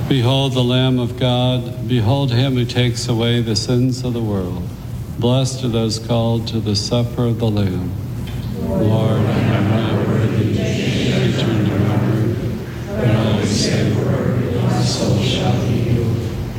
Behold the Lamb of God. Behold him who takes away the sins of the world. Blessed are those called to the supper of the Lamb. Lord, I am not worthy to enter